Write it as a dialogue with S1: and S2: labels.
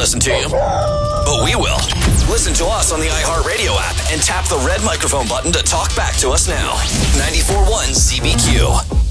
S1: listen to you, but we will. Listen to us on the iHeartRadio app and tap the red microphone button to talk back to us now. 94.1 CBQ.